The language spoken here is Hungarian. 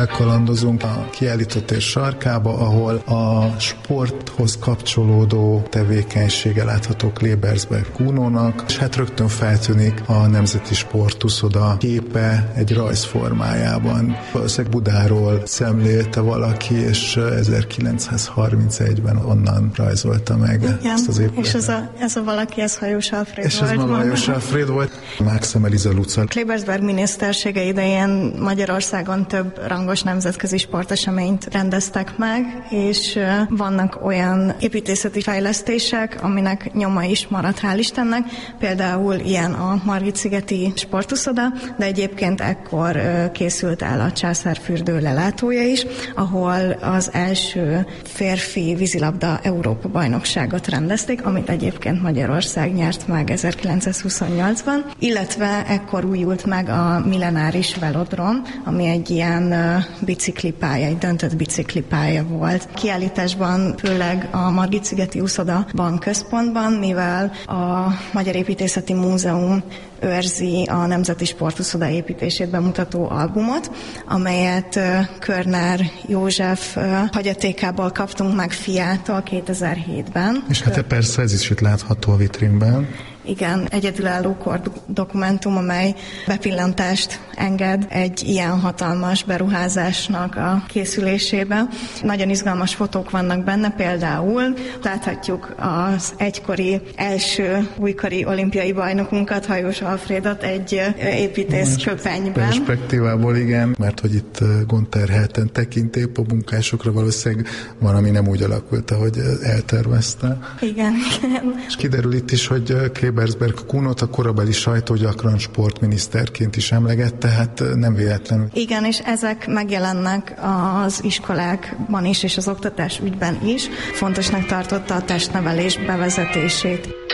elkalandozunk a kiállító tér sarkába, ahol a sporthoz kapcsolódó tevékenysége látható Klebersberg Kunónak, és hát rögtön feltűnik a Nemzeti Sportuszoda képe egy rajzformájában. Valószínűleg Budáról szemlélte valaki, és 1931-ben onnan rajzolta meg ezt az épületet. És ez a valaki, ez Hajós Alfréd és volt. És ez maga Hajós Alfréd volt. Mákszem Eliza Luca. Klebersberg minisztersége idején Magyarországon több rangos nemzetközi sporteseményt rendeztek meg, és vannak olyan építészeti fejlesztések, aminek nyoma is maradt, hál' Istennek. Például ilyen a Margit-szigeti sportuszoda, de egyébként ekkor készült el a Császárfürdő lelátója is, ahol az első férfi vízilabda Európa bajnokságot rendezték, amit egyébként Magyarország nyert meg 1928-ban, illetve ekkor újult meg a millenáris velodrom, ami egy ilyen biciklipálya, egy döntött biciklipálya volt. Kiállításban főleg a Margit-szigeti úszoda bankközpontban, mivel a Magyar Építészeti Múzeum őrzi a Nemzeti Sportuszoda építését bemutató albumot, amelyet Körner József hagyatékából kaptunk meg fiától 2007-ben. És hát persze ez is itt látható a vitrínben. Igen, egyedülálló dokumentum, amely bepillantást enged egy ilyen hatalmas beruházásnak a készülésébe. Nagyon izgalmas fotók vannak benne, például láthatjuk az egykori első újkori olimpiai bajnokunkat, Hajós Alfrédot egy építész köpenyben. Perspektívából igen, mert hogy itt gondterhelten tekintélyp a munkásokra valószínűleg van, ami nem úgy alakult, ahogy eltervezte. Igen. És kiderül itt is, hogy Klebersberg Kunót a korabeli sajtó gyakran sportminiszterként is emlegette, hát nem véletlenül. Igen, és ezek megjelennek az iskolákban is, és az oktatás ügyben is. Fontosnak tartotta a testnevelés bevezetését.